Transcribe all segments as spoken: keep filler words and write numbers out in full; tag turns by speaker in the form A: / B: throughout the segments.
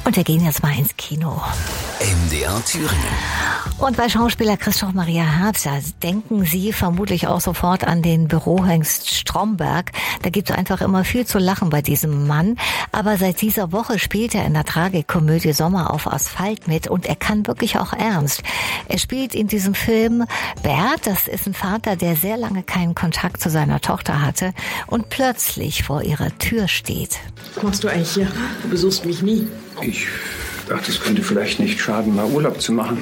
A: Und wir gehen jetzt mal ins Kino.
B: M D R Thüringen.
A: Und bei Schauspieler Christoph Maria Herbst, da denken Sie vermutlich auch sofort an den Bürohengst Stromberg. Da gibt es einfach immer viel zu lachen bei diesem Mann. Aber seit dieser Woche spielt er in der Tragikomödie Sommer auf Asphalt mit und er kann wirklich auch ernst. Er spielt in diesem Film Bert, das ist ein Vater, der sehr lange keinen Kontakt zu seiner Tochter hatte und plötzlich vor ihrer Tür steht.
C: Was machst du eigentlich hier? Du besuchst mich nie.
D: Ich dachte, es könnte vielleicht nicht schaden, mal Urlaub zu machen.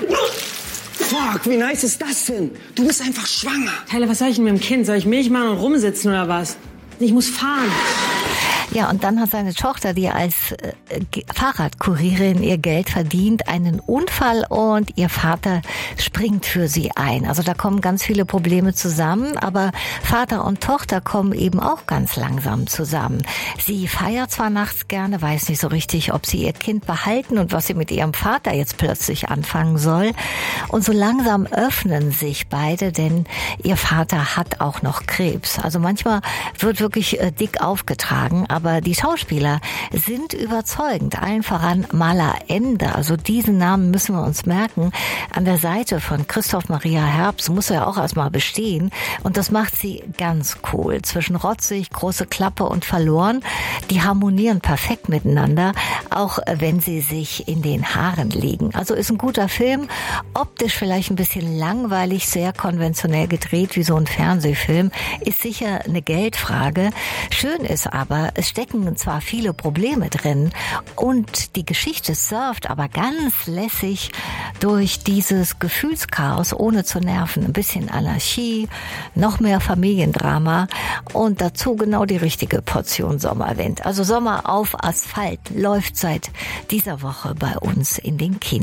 E: Fuck, wie nice ist das denn? Du bist einfach schwanger.
C: Tyler, was soll ich denn mit dem Kind? Soll ich Milch machen und rumsitzen oder was? Ich muss fahren.
A: Ja, und dann hat seine Tochter, die als äh, Fahrradkurierin ihr Geld verdient, einen Unfall und ihr Vater springt für sie ein. Also da kommen ganz viele Probleme zusammen, aber Vater und Tochter kommen eben auch ganz langsam zusammen. Sie feiert zwar nachts gerne, weiß nicht so richtig, ob sie ihr Kind behalten und was sie mit ihrem Vater jetzt plötzlich anfangen soll. Und so langsam öffnen sich beide, denn ihr Vater hat auch noch Krebs. Also manchmal wird wirklich äh, dick aufgetragen, aber Aber die Schauspieler sind überzeugend. Allen voran Mala Ender. Also diesen Namen müssen wir uns merken. An der Seite von Christoph Maria Herbst muss er auch erstmal bestehen. Und das macht sie ganz cool. Zwischen rotzig, große Klappe und verloren. Die harmonieren perfekt miteinander, auch wenn sie sich in den Haaren liegen. Also ist ein guter Film. Optisch vielleicht ein bisschen langweilig, sehr konventionell gedreht wie so ein Fernsehfilm. Ist sicher eine Geldfrage. Schön ist aber, es stecken zwar viele Probleme drin und die Geschichte surft aber ganz lässig durch dieses Gefühlschaos, ohne zu nerven. Ein bisschen Anarchie, noch mehr Familiendrama und dazu genau die richtige Portion Sommerwind. Also Sommer auf Asphalt läuft seit dieser Woche bei uns in den Kinos.